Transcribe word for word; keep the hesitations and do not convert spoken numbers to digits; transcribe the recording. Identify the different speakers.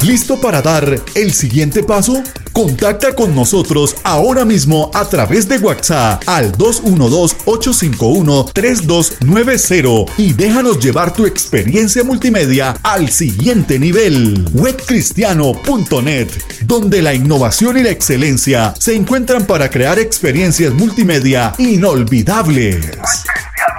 Speaker 1: ¿Listo para dar el siguiente paso? Contacta con nosotros ahora mismo a través de WhatsApp al dos uno dos, ocho cinco uno, tres dos nueve cero y déjanos llevar tu experiencia multimedia al siguiente nivel. web cristiano punto net, donde la innovación y la excelencia se encuentran para crear experiencias multimedia inolvidables.